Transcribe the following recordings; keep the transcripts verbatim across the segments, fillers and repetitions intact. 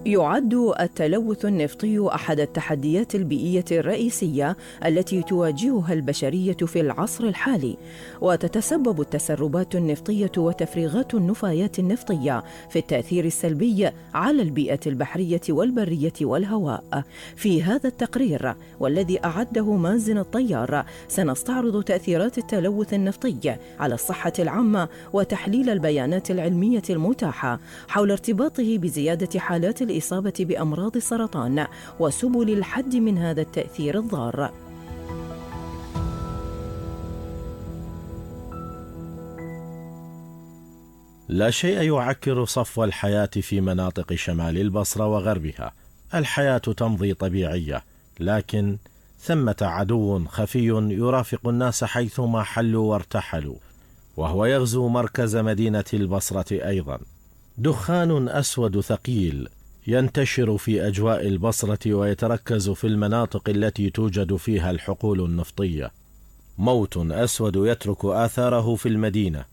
يعد التلوث النفطي أحد التحديات البيئية الرئيسية التي تواجهها البشرية في العصر الحالي، وتتسبب التسربات النفطية وتفريغات النفايات النفطية في التأثير السلبي على البيئة البحرية والبرية والهواء. في هذا التقرير والذي أعده مازن الطيار سنستعرض تأثيرات التلوث النفطي على الصحة العامة وتحليل البيانات العلمية المتاحة حول ارتباطه بزيادة حالات الإصابة بأمراض السرطان وسبل الحد من هذا التأثير الضار. لا شيء يعكر صفو الحياة في مناطق شمال البصرة وغربها. الحياة تمضي طبيعية، لكن ثمة عدو خفي يرافق الناس حيثما حلوا وارتحلوا، وهو يغزو مركز مدينة البصرة أيضا. دخان أسود ثقيل ينتشر في أجواء البصرة ويتركز في المناطق التي توجد فيها الحقول النفطية. موت أسود يترك آثاره في المدينة،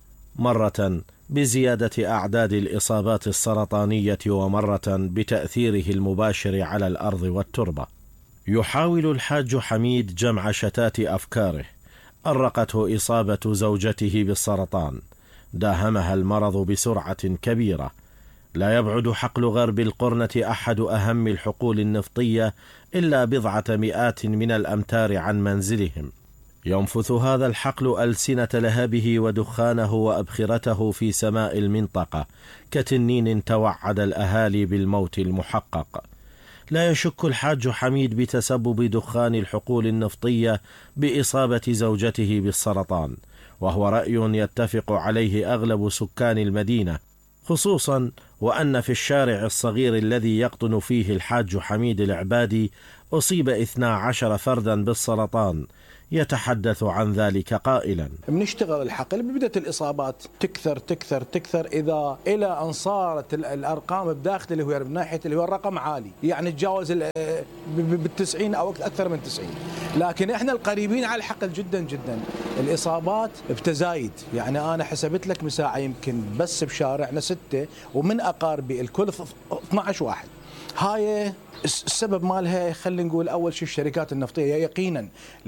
مرة بزيادة أعداد الإصابات السرطانية ومرة بتأثيره المباشر على الأرض والتربة. يحاول الحاج حميد جمع شتات أفكاره. أرقته إصابة زوجته بالسرطان، داهمها المرض بسرعة كبيرة. لا يبعد حقل غرب القرنة أحد أهم الحقول النفطية إلا بضعة مئات من الأمتار عن منزلهم. ينفث هذا الحقل ألسنة لهبه ودخانه وأبخرته في سماء المنطقة كتنين توعد الأهالي بالموت المحقق. لا يشك الحاج حميد بتسبب دخان الحقول النفطية بإصابة زوجته بالسرطان، وهو رأي يتفق عليه أغلب سكان المدينة، خصوصا وأن في الشارع الصغير الذي يقطن فيه الحاج حميد العبادي أصيب اثنا عشر فردا بالسرطان. يتحدث عن ذلك قائلا: بنشتغل الحقل ببدأت الإصابات تكثر تكثر تكثر إذا إلى أن صارت الأرقام بداخل اللي هو من ناحية اللي هو الرقم عالي، يعني تجاوز بالتسعين أو أكثر من تسعين. لكن إحنا القريبين على الحقل جدا جدا الإصابات بتزايد. يعني أنا حسبت لك مساحة يمكن بس بشارعنا ستة، ومن أقاربي الكل اثنا عشر واحد. هاي السبب مالها خلينا نقول أول شيء الشركات النفطية يقينا،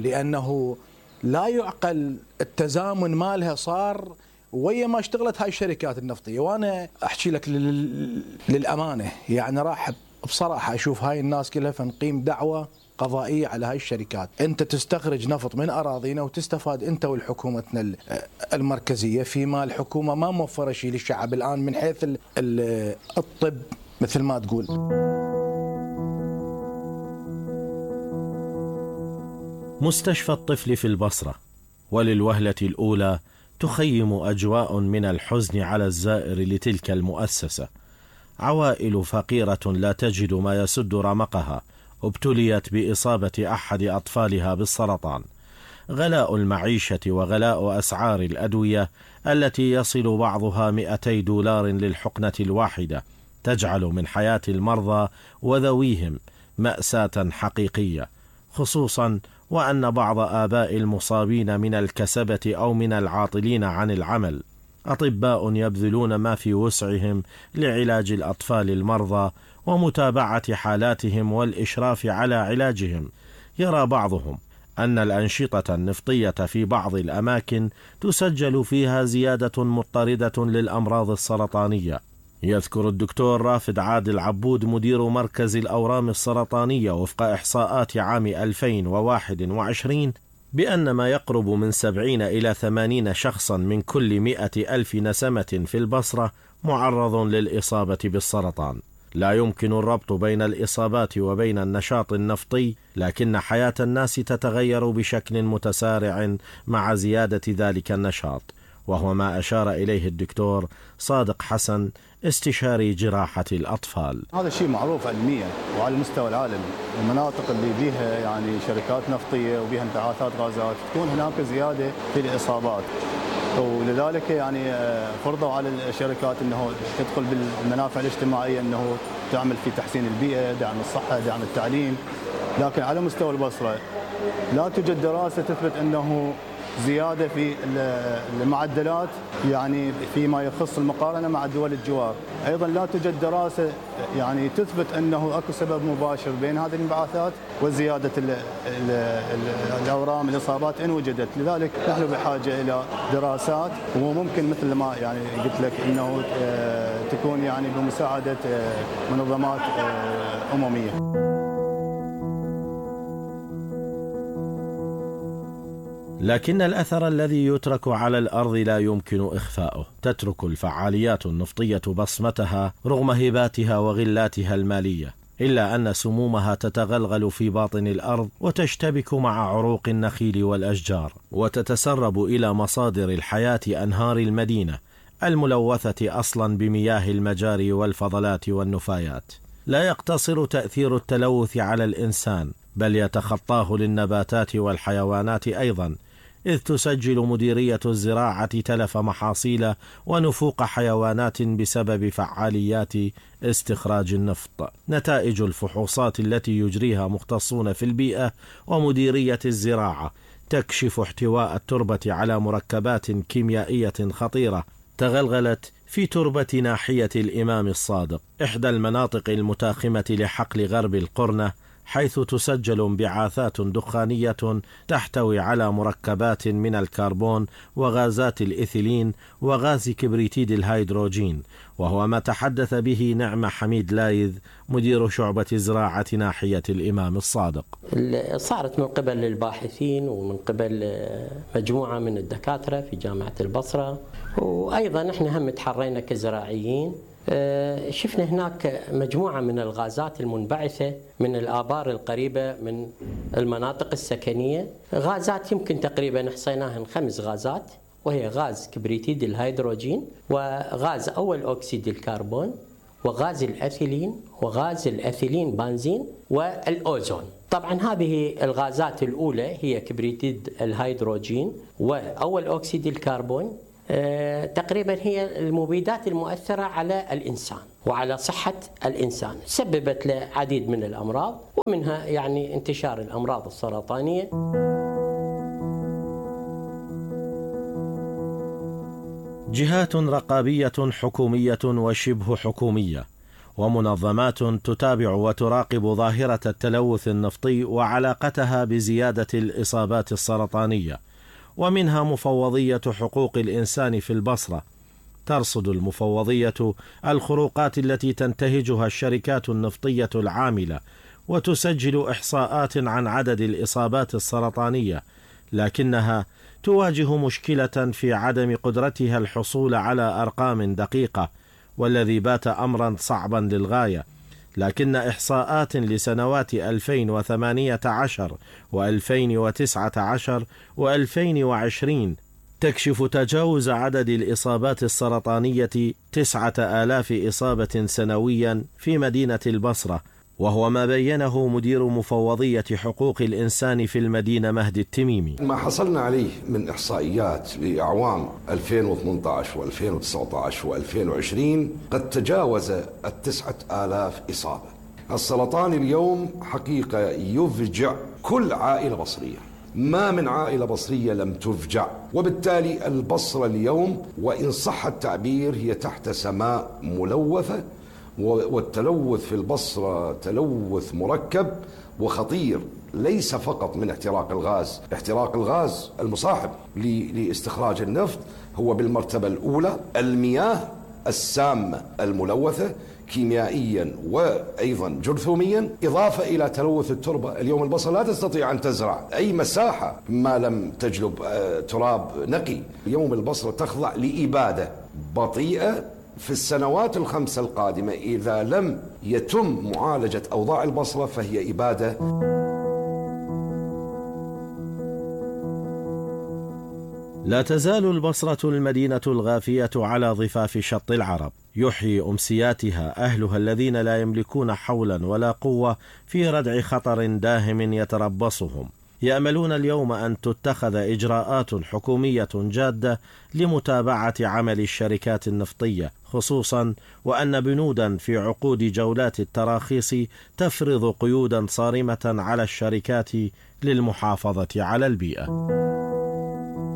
لأنه لا يعقل التزامن مالها صار ويا ما اشتغلت هاي الشركات النفطية. وأنا أحكي لك للأمانة، يعني راح بصراحة أشوف هاي الناس كلها فنقيم دعوة قضائية على هاي الشركات. أنت تستخرج نفط من أراضينا وتستفاد أنت والحكومتنا المركزية، فيما الحكومة ما موفرة شيء للشعب الآن من حيث الطب مثل ما تقول. مستشفى الطفل في البصرة، وللوهلة الأولى تخيم أجواء من الحزن على الزائر لتلك المؤسسة. عوائل فقيرة لا تجد ما يسد رمقها ابتليت بإصابة أحد أطفالها بالسرطان. غلاء المعيشة وغلاء أسعار الأدوية التي يصل بعضها مئتي دولار للحقنة الواحدة تجعل من حياة المرضى وذويهم مأساة حقيقية، خصوصا وأن بعض آباء المصابين من الكسبة أو من العاطلين عن العمل أطباء يبذلون ما في وسعهم لعلاج الأطفال المرضى ومتابعة حالاتهم والإشراف على علاجهم. يرى بعضهم أن الأنشطة النفطية في بعض الأماكن تسجل فيها زيادة مضطردة للأمراض السرطانية. يذكر الدكتور رافد عادل عبود مدير مركز الأورام السرطانية وفق إحصاءات عام ألفين وواحد وعشرين بأن ما يقرب من سبعين إلى ثمانين شخصا من كل مئة ألف نسمة في البصرة معرض للإصابة بالسرطان. لا يمكن الربط بين الإصابات وبين النشاط النفطي، لكن حياة الناس تتغير بشكل متسارع مع زيادة ذلك النشاط، وهو ما أشار إليه الدكتور صادق حسن استشاري جراحة الأطفال. هذا الشيء معروف علميا وعلى المستوى العالمي. المناطق اللي بيها يعني شركات نفطية وبيها انبعاثات غازات تكون هناك زيادة في الإصابات، ولذلك يعني فرضوا على الشركات أنه تدخل بالمنافع الاجتماعية، أنه تعمل في تحسين البيئة، دعم الصحة، دعم التعليم. لكن على مستوى البصرة لا توجد دراسة تثبت أنه زيادة في المعدلات يعني فيما يخص المقارنة مع دول الجوار. أيضا لا توجد دراسة يعني تثبت أنه أكو سبب مباشر بين هذه الانبعاثات وزيادة ال ال ال الأورام الإصابات إن وجدت. لذلك نحن بحاجة إلى دراسات، وممكن مثل ما يعني قلت لك أنه تكون يعني بمساعدة منظمات أممية. لكن الأثر الذي يترك على الأرض لا يمكن إخفاؤه. تترك الفعاليات النفطية بصمتها رغم هباتها وغلاتها المالية، إلا أن سمومها تتغلغل في باطن الأرض وتشتبك مع عروق النخيل والأشجار، وتتسرب إلى مصادر الحياة أنهار المدينة الملوثة أصلا بمياه المجاري والفضلات والنفايات. لا يقتصر تأثير التلوث على الإنسان، بل يتخطاه للنباتات والحيوانات أيضا، إذ تسجل مديرية الزراعة تلف محاصيل ونفوق حيوانات بسبب فعاليات استخراج النفط. نتائج الفحوصات التي يجريها مختصون في البيئة ومديرية الزراعة تكشف احتواء التربة على مركبات كيميائية خطيرة تغلغلت في تربة ناحية الإمام الصادق، إحدى المناطق المتاخمة لحقل غرب القرنة، حيث تسجل انبعاثات دخانية تحتوي على مركبات من الكربون وغازات الإيثيلين وغاز كبريتيد الهيدروجين، وهو ما تحدث به نعمة حميد لايذ مدير شعبة زراعة ناحية الإمام الصادق. صارت من قبل الباحثين ومن قبل مجموعة من الدكاترة في جامعة البصرة، وأيضا احنا هم تحرينا كزراعيين. شفنا هناك مجموعة من الغازات المنبعثة من الآبار القريبة من المناطق السكنية، غازات يمكن تقريبا حصيناها خمس غازات، وهي غاز كبريتيد الهيدروجين، وغاز أول أكسيد الكربون، وغاز الأثيلين، وغاز الأثيلين بنزين، والأوزون. طبعا هذه الغازات الأولى هي كبريتيد الهيدروجين وأول أكسيد الكربون، تقريبا هي المبيدات المؤثرة على الإنسان وعلى صحة الإنسان، سببت له عديد من الأمراض، ومنها يعني انتشار الأمراض السرطانية. جهات رقابية حكومية وشبه حكومية ومنظمات تتابع وتراقب ظاهرة التلوث النفطي وعلاقتها بزيادة الإصابات السرطانية، ومنها مفوضية حقوق الإنسان في البصرة. ترصد المفوضية الخروقات التي تنتهجها الشركات النفطية العاملة، وتسجل إحصاءات عن عدد الإصابات السرطانية، لكنها تواجه مشكلة في عدم قدرتها الحصول على أرقام دقيقة، والذي بات أمرا صعبا للغاية. لكن إحصاءات لسنوات ألفين وثمانية عشر وألفين وتسعة عشر وألفين وعشرين تكشف تجاوز عدد الإصابات السرطانية تسعة آلاف إصابة سنويا في مدينة البصرة، وهو ما بينه مدير مفوضية حقوق الإنسان في المدينة مهدي التميمي. ما حصلنا عليه من إحصائيات لأعوام ألفين وثمانية عشر وألفين وتسعة عشر وألفين وعشرين قد تجاوز التسعة آلاف إصابة. السرطان اليوم حقيقة يفجع كل عائلة بصرية، ما من عائلة بصرية لم تفجع، وبالتالي البصرة اليوم وإن صح التعبير هي تحت سماء ملوثة، والتلوث في البصرة تلوث مركب وخطير، ليس فقط من احتراق الغاز. احتراق الغاز المصاحب لاستخراج النفط هو بالمرتبة الأولى المياه السامة الملوثة كيميائيا وأيضا جرثوميا، إضافة إلى تلوث التربة. اليوم البصرة لا تستطيع أن تزرع أي مساحة ما لم تجلب تراب نقي. اليوم البصرة تخضع لإبادة بطيئة في السنوات الخمسة القادمة. إذا لم يتم معالجة أوضاع البصرة فهي إبادة. لا تزال البصرة المدينة الغافية على ضفاف شط العرب، يحيي أمسياتها أهلها الذين لا يملكون حولا ولا قوة في ردع خطر داهم يتربصهم. يأملون اليوم أن تتخذ إجراءات حكومية جادة لمتابعة عمل الشركات النفطية، خصوصا وأن بنودا في عقود جولات التراخيص تفرض قيودا صارمة على الشركات للمحافظة على البيئة.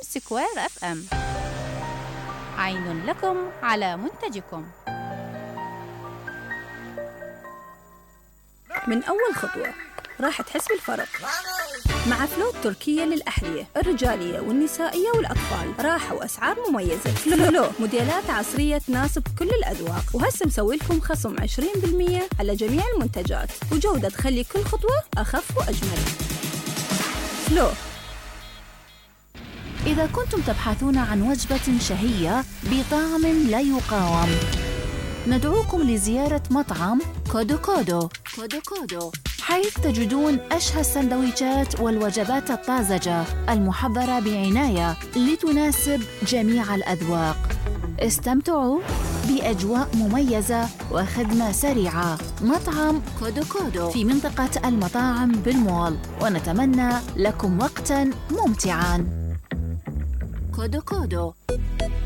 سكوير اف ام. عين لكم على منتجكم. من أول خطوة راح تحس بالفرق مع فلو التركية للأحذية الرجالية والنسائية والأطفال. راحة وأسعار مميزة. فلو موديلات عصرية تناسب كل الأذواق، وهسه مسوي لكم خصم عشرين بالمئة على جميع المنتجات، وجودة تخلي كل خطوة أخف وأجمل. فلو. إذا كنتم تبحثون عن وجبة شهية بطعم لا يقاوم، ندعوكم لزيارة مطعم كودو كودو كودو كودو، حيث تجدون أشهى السندويشات والوجبات الطازجة المحضرة بعناية لتناسب جميع الأذواق. استمتعوا بأجواء مميزة وخدمة سريعة. مطعم كودو كودو في منطقة المطاعم بالمول، ونتمنى لكم وقتاً ممتعاً. كودو كودو.